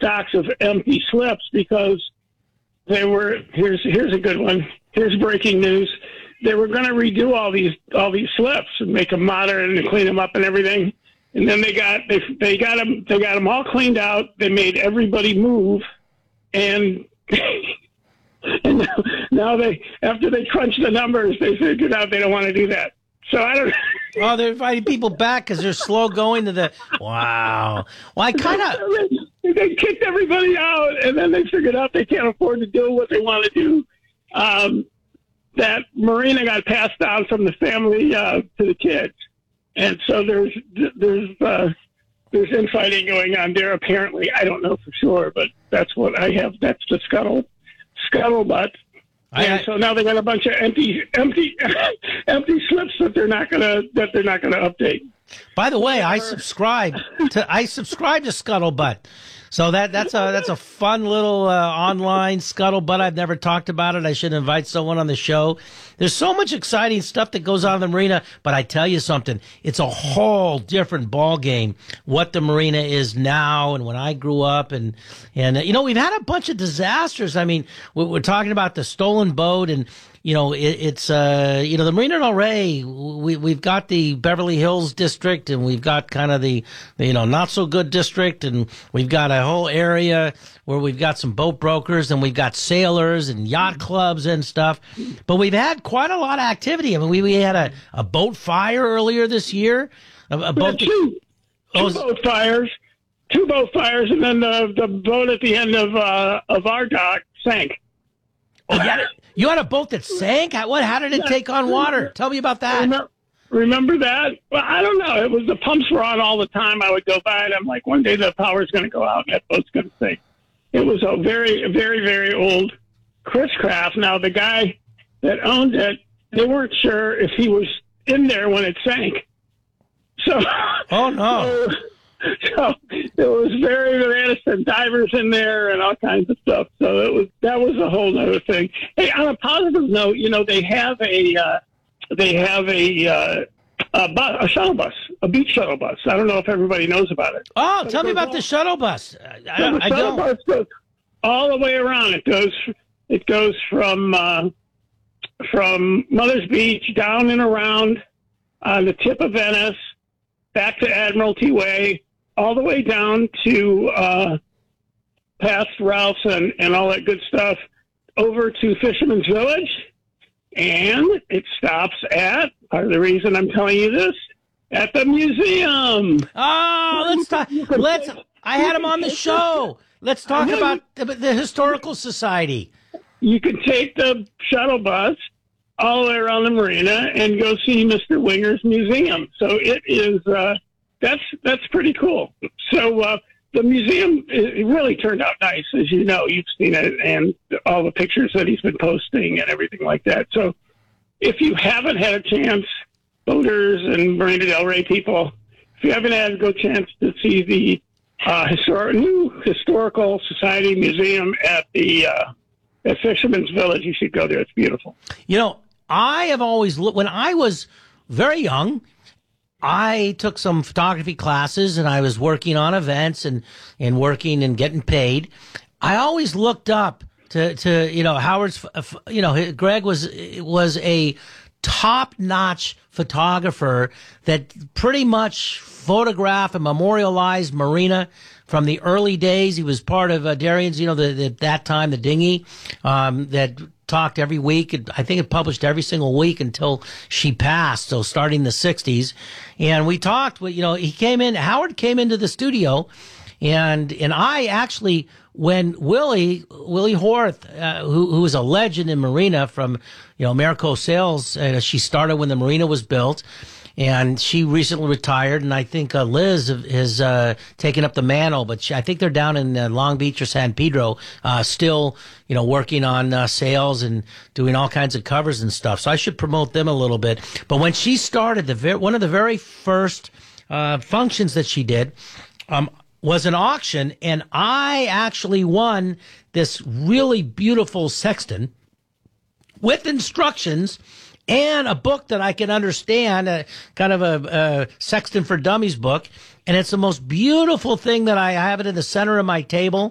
stocks of empty slips because they were. Here's a good one. Here's breaking news. They were going to redo all these slips and make them modern and clean them up and everything. And then they got them all cleaned out. They made everybody move, and and now they, after they crunched the numbers, they figured out they don't want to do that. So I don't. Oh, they're inviting people back because they're slow going to the. Wow. Well, I kind of. They kicked everybody out, and then they figured out they can't afford to do what they want to do. That marina got passed down from the family to the kids, and so there's infighting going on there. Apparently, I don't know for sure, but that's what I have. That's the scuttlebutt. And so now they got a bunch of empty slips that they're not gonna update. By the way, I subscribe to Scuttlebutt. So that's a fun little online scuttlebutt. I've never talked about it. I should invite someone on the show. There's so much exciting stuff that goes on in the marina, but I tell you something, it's a whole different ball game what the marina is now and when I grew up, and we've had a bunch of disasters. I mean, we're talking about the stolen boat, and it's the Marina del Rey. We've got the Beverly Hills district, and we've got kind of the not so good district, and we've got a whole area where we've got some boat brokers, and we've got sailors and yacht clubs and stuff. But we've had quite a lot of activity. I mean, we had a boat fire earlier this year. Two boat fires, and then the boat at the end of our dock sank. Oh, yeah. You had a boat that sank? How did it take on water? Tell me about that. Remember that? Well, I don't know. It was, the pumps were on all the time. I would go by and I'm like, one day the power's going to go out and that boat's going to sink. It was a very, very, very old Chris Craft. Now, the guy that owned it, they weren't sure if he was in there when it sank. So, oh no. So there was they had some divers in there and all kinds of stuff. So that was a whole other thing. Hey, on a positive note, they have a shuttle bus, a beach shuttle bus. I don't know if everybody knows about it. Oh, tell me about the shuttle bus. The shuttle bus goes all the way around. It goes from Mother's Beach down and around on the tip of Venice, back to Admiralty Way, all the way down to past Ralph's and all that good stuff, over to Fisherman's Village. And it stops at, part of the reason I'm telling you this, at the museum. Oh, let's talk. I had him on the show. Let's talk about the Historical Society. You can take the shuttle bus all the way around the marina and go see Mr. Winger's museum. So it is, that's pretty cool. So the museum, it really turned out nice, as you know. You've seen it and all the pictures that he's been posting and everything like that. So if you haven't had a chance, boaters and Marina del Rey people, if you haven't had a good chance to see the new Historical Society Museum at Fisherman's Village, you should go there. It's beautiful. I have always when I was very young, I took some photography classes and I was working on events and working and getting paid. I always looked up to Howard's, Greg was a top-notch photographer that pretty much photographed and memorialized Marina from the early days. He was part of Darian's, that time, the dinghy, that talked every week. I think it published every single week until she passed. So starting the 60s. And we talked, Howard came into the studio and I actually, when Willie Horth, who was a legend in Marina from, Marico Sales, she started when the Marina was built. And she recently retired, and I think Liz has taken up the mantle. But I think they're down in Long Beach or San Pedro, still, working on sales and doing all kinds of covers and stuff. So I should promote them a little bit. But when she started, one of the very first functions that she did was an auction, and I actually won this really beautiful sextant with instructions and a book that I can understand, kind of a Sextant for Dummies book. And it's the most beautiful thing that I have it in the center of my table.